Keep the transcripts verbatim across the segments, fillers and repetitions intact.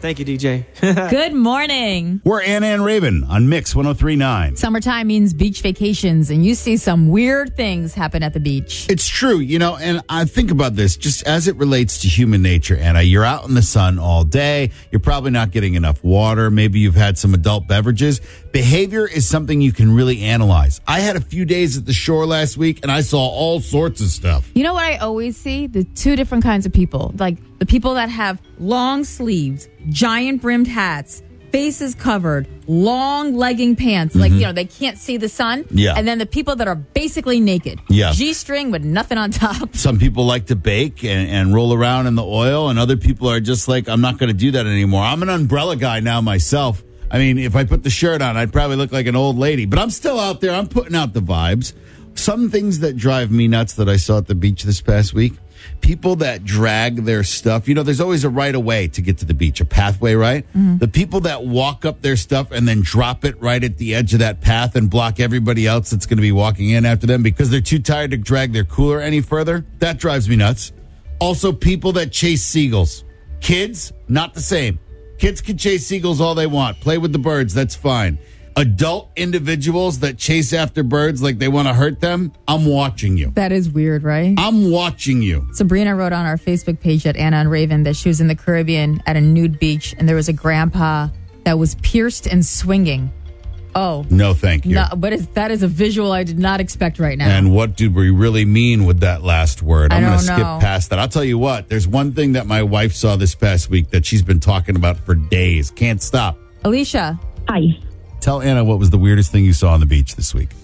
Thank you, D J. Good morning. We're Anna and Raven on Mix one oh three point nine. Summertime means beach vacations, and you see some weird things happen at the beach. It's true, you know, and I think about this just as it relates to human nature, Anna. You're out in the sun all day. You're probably not getting enough water. Maybe you've had some adult beverages. Behavior is something you can really analyze. I had a few days at the shore last week, and I saw all sorts of stuff. You know what I always see? The two different kinds of people. Like the people that have long sleeves, giant brimmed hats, faces covered, long legging pants. Like, Mm-hmm. you know, they can't see the sun. Yeah. And then the people that are basically naked. Yeah. G-string with nothing on top. Some people like to bake and, and roll around in the oil, and other people are just like, I'm not going to do that anymore. I'm an umbrella guy now myself. I mean, if I put the shirt on, I'd probably look like an old lady. But I'm still out there. I'm putting out the vibes. Some things that drive me nuts that I saw at the beach this past week. People that drag their stuff. You know, there's always a right of way to get to the beach, a pathway, right? Mm-hmm. The people that walk up their stuff and then drop it right at the edge of that path and block everybody else that's going to be walking in after them because they're too tired to drag their cooler any further. That drives me nuts. Also, people that chase seagulls. Kids, not the same. Kids can chase seagulls all they want. Play with the birds. That's fine. Adult individuals that chase after birds like they want to hurt them, I'm watching you. That is weird, right? I'm watching you. Sabrina wrote on our Facebook page at Anna and Raven that she was in the Caribbean at a nude beach and there was a grandpa that was pierced and swinging. Oh. No, thank you. No, but it's, that is a visual I did not expect right now. And what did we really mean with that last word? I I'm going to don't skip know. past that. I'll tell you what, there's one thing that my wife saw this past week that she's been talking about for days. Can't stop. Alicia. Hi. Tell Anna what was the weirdest thing you saw on the beach this week.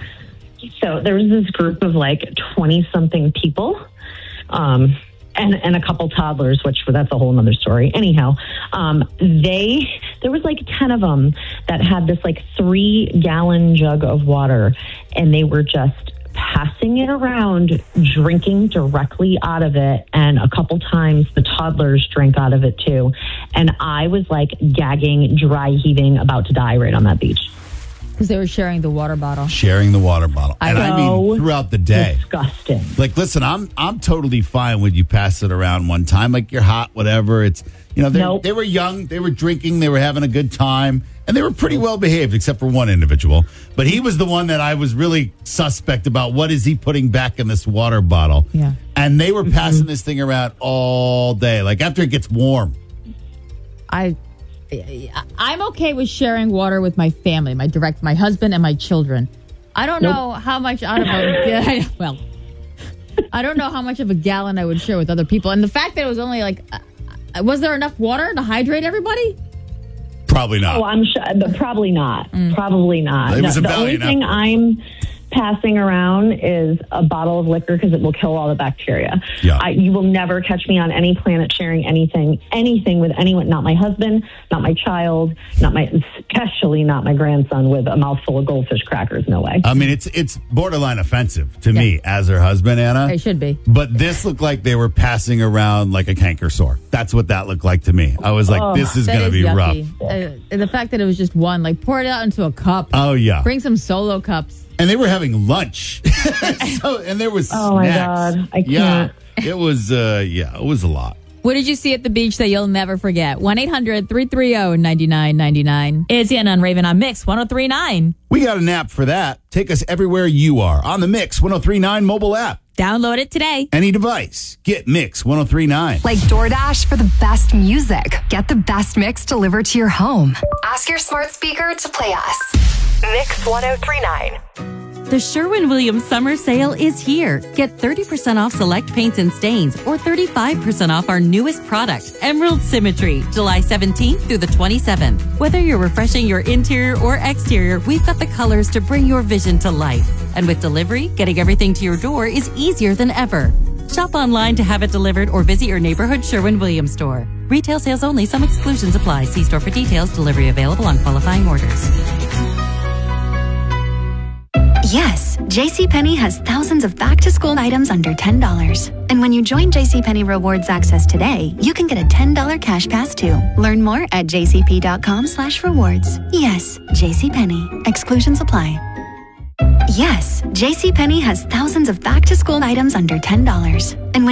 So there was this group of like twenty-something people um, and, and a couple toddlers, which that's a whole nother story. Anyhow, um, they there was like ten of them that had this like three-gallon jug of water, and they were just passing it around, drinking directly out of it. And a couple times the toddlers drank out of it too. And I was like gagging, dry heaving, about to die right on that beach. Because they were sharing the water bottle. Sharing the water bottle. I and I mean, know. throughout the day. Disgusting. Like, listen, I'm I'm totally fine with you pass it around one time. Like, you're hot, whatever. It's, you know, they Nope. they were young, they were drinking, they were having a good time, and they were pretty well behaved, except for one individual. But he was the one that I was really suspect about. What is he putting back in this water bottle? Yeah. And they were passing this thing around all day, like after it gets warm. I, I'm okay with sharing water with my family, my direct, my husband and my children. I don't Nope. know how much out of a, well, I don't know how much of a gallon I would share with other people. And the fact that it was only like, uh, was there enough water to hydrate everybody? Probably not. Oh, I'm sure, but probably not. Probably not. It was No, a the only valiant thing effort. I'm passing around is a bottle of liquor because it will kill all the bacteria. Yeah. I, you will never catch me on any planet sharing anything, anything with anyone. Not my husband, not my child, not my, especially not my grandson with a mouthful of goldfish crackers. No way. I mean, it's it's borderline offensive to me as her husband, Anna. It should be. But this looked like they were passing around like a canker sore. That's what that looked like to me. I was like, Oh, this is That going to is be yucky. rough. Uh, and the fact that it was just one, like pour it out into a cup. Oh, yeah. Bring some solo cups. And they were having lunch. so, and there was Oh, my snacks. God. I Yeah. can't. It was, uh, yeah, it was a lot. What did you see at the beach that you'll never forget? one eight hundred three three zero nine nine nine nine. It's Anna and Raven on Mix one oh three point nine. We got an app for that. Take us everywhere you are on the Mix one oh three point nine mobile app. Download it today. Any device. Get Mix one oh three point nine. Like DoorDash for the best music. Get the best mix delivered to your home. Ask your smart speaker to play us. Mix one oh three point nine. The Sherwin-Williams summer sale is here. Get thirty percent off select paints and stains or thirty-five percent off our newest product, Emerald Symmetry, July seventeenth through the twenty-seventh. Whether you're refreshing your interior or exterior, we've got the colors to bring your vision to life. And with delivery, getting everything to your door is easier than ever. Shop online to have it delivered or visit your neighborhood Sherwin-Williams store. Retail sales only. Some exclusions apply. See store for details. Delivery available on qualifying orders. Yes, JCPenney has thousands of back-to-school items under ten dollars. And when you join JCPenney Rewards Access today, you can get a ten dollars cash pass too. Learn more at jcp.com slash rewards. Yes, JCPenney. Exclusions apply. Yes, JCPenney has thousands of back-to-school items under ten dollars. And when